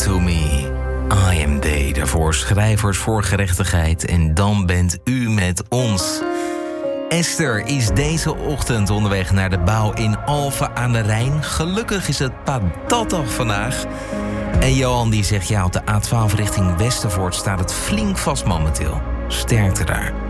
to me. IMD, daarvoor Schrijvers voor Gerechtigheid. En dan bent u met ons. Esther is deze ochtend onderweg naar de bouw in Alphen aan de Rijn. Gelukkig is het patatdag vandaag. En Johan die zegt, ja, op de A12 richting Westervoort staat het flink vast momenteel. Sterkte daar.